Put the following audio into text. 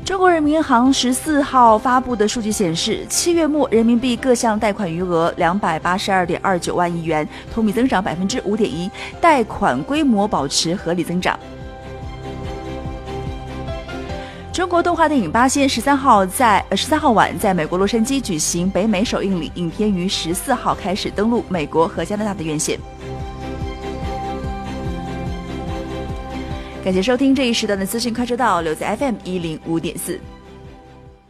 中国人民银行14号发布的数据显示，7月末人民币各项贷款余额282.29万亿元，同比增长5.1%，贷款规模保持合理增长。中国动画电影《八仙》13号晚在美国洛杉矶举行北美首映礼，影片于14号开始登陆美国和加拿大的院线。感谢收听这一时段的资讯快车道，留在 FM105.4。